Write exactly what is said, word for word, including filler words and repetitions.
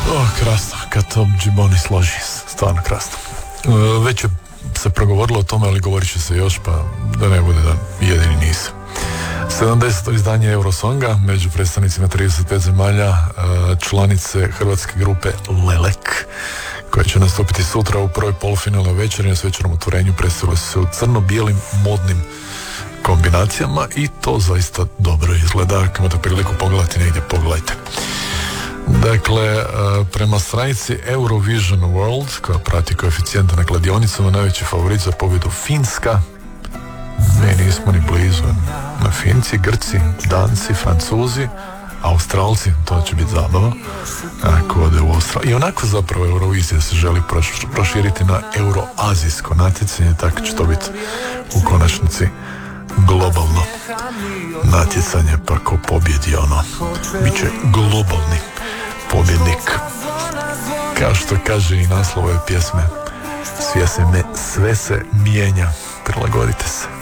Oh, krasno, kad to Džiboni složi, stvarno krasno. Već je se progovorilo o tome, ali govorit će se još, pa da ne bude da jedini nisam. sedamdeseto izdanje Eurosonga, među predstavnicima trideset pet zemalja, članice hrvatske grupe Lelek, koje će nastupiti sutra u prvoj polufinalnoj večeri na svečanom otvorenju, predstavile su se u crno-bijelim modnim kombinacijama i to zaista dobro izgleda. Ako imate priliku pogledati negdje, pogledajte. Dakle, prema stranici Eurovision World, koja prati koeficijente na kladionicama, najveći favorit za pobjedu Finska. Mi nismo ni blizu. Na Finci, Grci, Danci, Francuzi, Australci, to će biti zabava. Ako ode u Australiju. I onako zapravo Eurovizija se želi proširiti na euroazijsko natjecanje, tako će to biti u konačnici globalno natjecanje, pa ko pobjedi ono, bit će globalni pobjednik. Kao što kaže i naslov ove pjesme, sve se, me, sve se mijenja, prilagodite se.